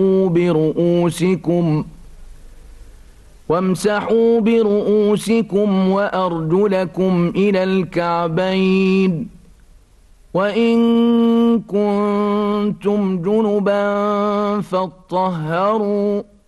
وامسحوا برؤوسكم وأرجلكم إلى الكعبين وإن كنتم جنبا فاطهروا